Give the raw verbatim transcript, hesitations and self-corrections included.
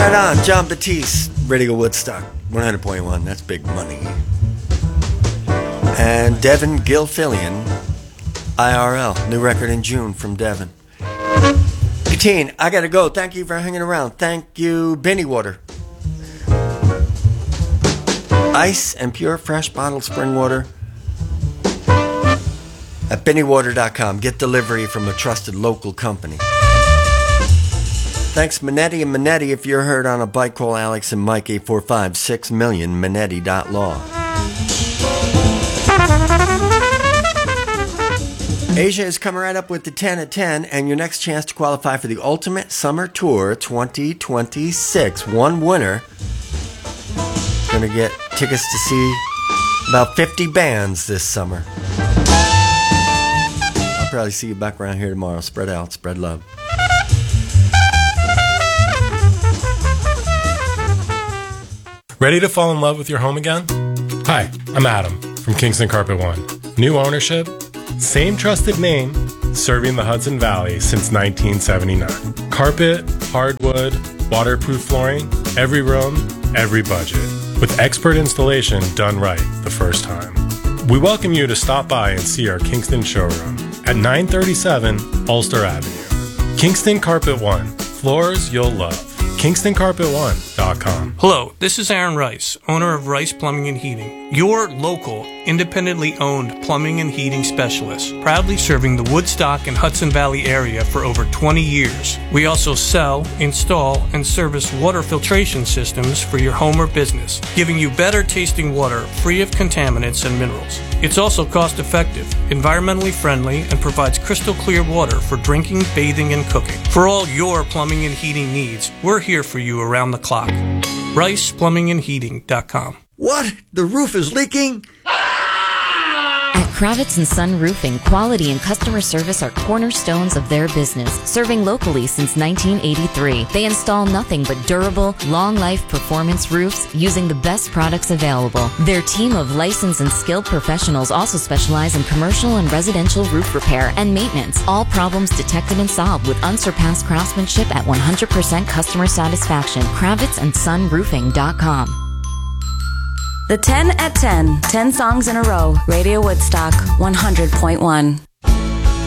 Right on, John Batiste, Radio Woodstock, one hundred point one, that's big money. And Devin Gilfillian, I R L, new record in June from Devin. Katine, I gotta go. Thank you for hanging around. Thank you, Benny Water. Ice and pure fresh bottled spring water at benny water dot com. Get delivery from a trusted local company. Thanks, Manetti and Manetti. If you're hurt on a bike, call Alex and Mike, eight four five, six million, manetti dot law. Asia is coming right up with the ten at ten, and your next chance to qualify for the Ultimate Summer Tour twenty twenty-six. One winner. Going to get tickets to see about fifty bands this summer. I'll probably see you back around here tomorrow. Spread out, spread love. Ready to fall in love with your home again? Hi, I'm Adam from Kingston Carpet One. New ownership, same trusted name, serving the Hudson Valley since nineteen seventy-nine. Carpet, hardwood, waterproof flooring, every room, every budget. With expert installation done right the first time. We welcome you to stop by and see our Kingston showroom at nine thirty-seven Ulster Avenue. Kingston Carpet One, floors you'll love. kingston carpet one dot com. Hello, this is Aaron Rice, owner of Rice Plumbing and Heating, your local, independently owned plumbing and heating specialist, proudly serving the Woodstock and Hudson Valley area for over twenty years. We also sell, install, and service water filtration systems for your home or business, giving you better tasting water free of contaminants and minerals. It's also cost effective, environmentally friendly, and provides crystal clear water for drinking, bathing, and cooking. For all your plumbing and heating needs, we're here for you around the clock. rice plumbing and heating dot com. What? The roof is leaking? At Kravitz and Son Roofing, quality and customer service are cornerstones of their business, serving locally since nineteen eighty-three. They install nothing but durable, long-life performance roofs using the best products available. Their team of licensed and skilled professionals also specialize in commercial and residential roof repair and maintenance. All problems detected and solved with unsurpassed craftsmanship at one hundred percent customer satisfaction. Kravitz and Son Roofing dot com. The ten at ten. ten songs in a row. Radio Woodstock one hundred point one.